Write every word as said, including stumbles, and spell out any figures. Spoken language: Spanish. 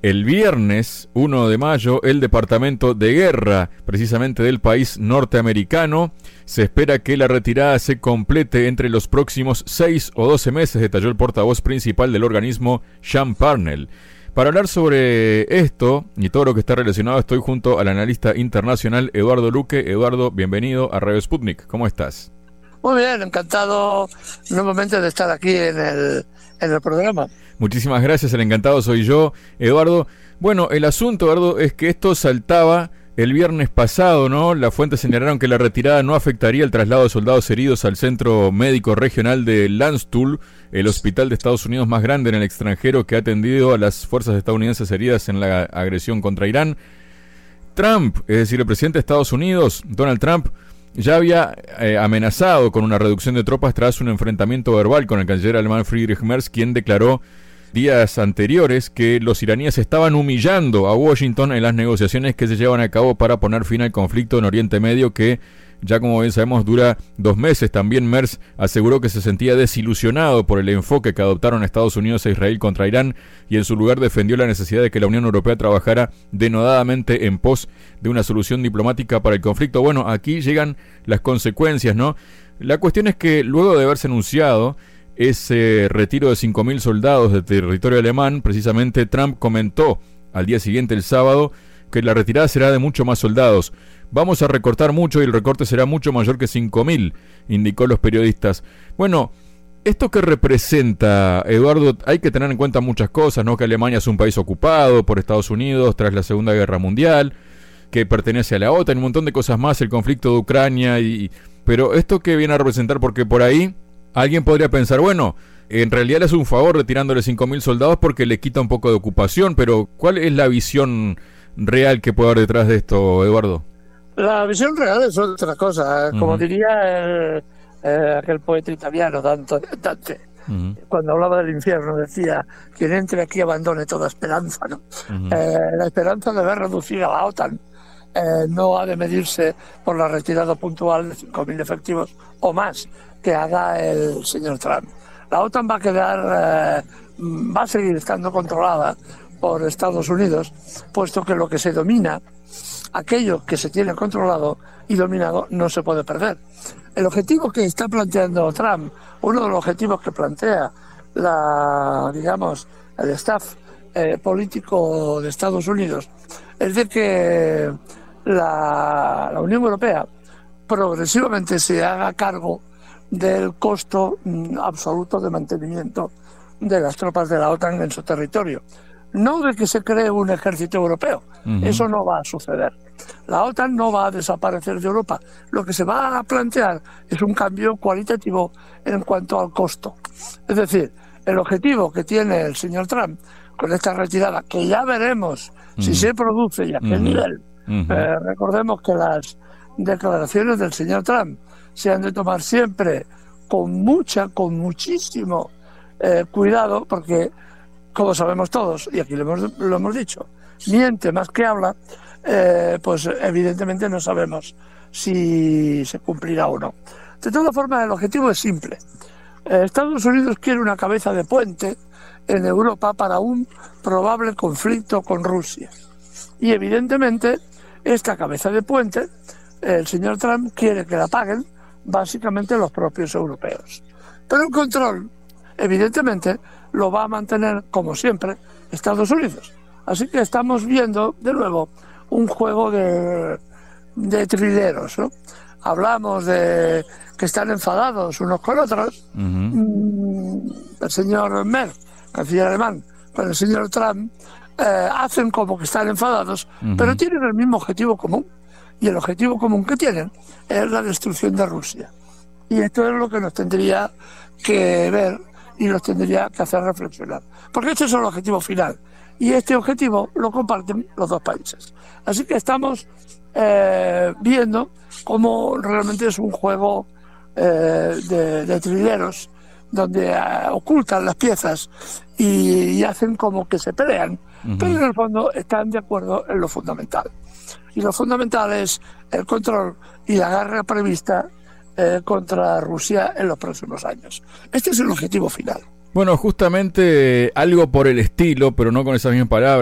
El viernes uno de mayo, el Departamento de Guerra, precisamente del país norteamericano, se espera que la retirada se complete entre los próximos seis o doce meses, detalló el portavoz principal del organismo, Sean Parnell. Para hablar sobre esto y todo lo que está relacionado, estoy junto al analista internacional Eduardo Luque. Eduardo, bienvenido a Radio Sputnik. ¿Cómo estás? Muy bien, encantado nuevamente de estar aquí en el, en el programa. Muchísimas gracias, el encantado soy yo, Eduardo. Bueno, el asunto, Eduardo, es que esto saltaba el viernes pasado, ¿no? Las fuentes señalaron que la retirada no afectaría el traslado de soldados heridos al Centro Médico Regional de Landstuhl, el hospital de Estados Unidos más grande en el extranjero que ha atendido a las fuerzas estadounidenses heridas en la agresión contra Irán. Trump, es decir, el presidente de Estados Unidos, Donald Trump, ya había eh, amenazado con una reducción de tropas tras un enfrentamiento verbal con el canciller alemán Friedrich Merz, quien declaró días anteriores que los iraníes estaban humillando a Washington en las negociaciones que se llevan a cabo para poner fin al conflicto en Oriente Medio, que ya como bien sabemos dura dos meses. También Merz aseguró que se sentía desilusionado por el enfoque que adoptaron Estados Unidos e Israel contra Irán y en su lugar defendió la necesidad de que la Unión Europea trabajara denodadamente en pos de una solución diplomática para el conflicto. Bueno, aquí llegan las consecuencias, ¿no? La cuestión es que luego de haberse anunciado ese retiro de cinco mil soldados del territorio alemán, precisamente Trump comentó al día siguiente, el sábado, que la retirada será de mucho más soldados. Vamos a recortar mucho y el recorte será mucho mayor que cinco mil, indicó los periodistas. Bueno, ¿esto qué representa, Eduardo? Hay que tener en cuenta muchas cosas, ¿no? Que Alemania es un país ocupado por Estados Unidos tras la Segunda Guerra Mundial, que pertenece a la OTAN, un montón de cosas más, el conflicto de Ucrania, y pero ¿esto qué viene a representar? Porque por ahí alguien podría pensar, bueno, en realidad le hace un favor retirándole cinco mil soldados porque le quita un poco de ocupación, pero ¿cuál es la visión real que puede haber detrás de esto, Eduardo? La visión real es otra cosa, como uh-huh. diría el, eh, aquel poeta italiano, Dante, Dante uh-huh. cuando hablaba del infierno, decía, quien entre aquí abandone toda esperanza, ¿no? Uh-huh. Eh, la esperanza de ver reducida a la OTAN eh, no ha de medirse por la retirada puntual de cinco mil efectivos o más que haga el señor Trump. La OTAN va a quedar, eh, va a seguir estando controlada por Estados Unidos, puesto que lo que se domina, aquello que se tiene controlado y dominado, no se puede perder. El objetivo que está planteando Trump, uno de los objetivos que plantea la, digamos, el staff eh, político de Estados Unidos, es de que la, la Unión Europea progresivamente se haga cargo del costo mm, absoluto de mantenimiento de las tropas de la OTAN en su territorio. No de que se cree un ejército europeo, uh-huh. eso no va a suceder. La OTAN no va a desaparecer de Europa. Lo que se va a plantear es un cambio cualitativo en cuanto al costo. Es decir, el objetivo que tiene el señor Trump con esta retirada, que ya veremos uh-huh. si se produce y a qué uh-huh. nivel. Uh-huh. Eh, recordemos que las declaraciones del señor Trump se han de tomar siempre con mucha, con muchísimo eh, cuidado, porque, como sabemos todos, y aquí lo hemos, lo hemos dicho, miente más que habla, eh, pues evidentemente no sabemos si se cumplirá o no. De todas formas, el objetivo es simple. Eh, Estados Unidos quiere una cabeza de puente en Europa para un probable conflicto con Rusia. Y evidentemente, esta cabeza de puente, el señor Trump quiere que la paguen básicamente los propios europeos. Pero el control, evidentemente, lo va a mantener, como siempre, Estados Unidos. Así que estamos viendo, de nuevo, un juego de, de trileros, ¿no? Hablamos de que están enfadados unos con otros. Uh-huh. El señor Merz, canciller alemán, con el señor Trump, eh, hacen como que están enfadados, uh-huh. pero tienen el mismo objetivo común. Y el objetivo común que tienen es la destrucción de Rusia. Y esto es lo que nos tendría que ver y nos tendría que hacer reflexionar. Porque este es el objetivo final. Y este objetivo lo comparten los dos países. Así que estamos eh, viendo cómo realmente es un juego eh, de, de trileros, donde eh, ocultan las piezas y, y hacen como que se pelean, uh-huh. pero en el fondo están de acuerdo en lo fundamental. Y lo fundamental es el control y la guerra prevista eh, contra Rusia en los próximos años. Este es el objetivo final. Bueno, justamente algo por el estilo, pero no con esas mismas palabras.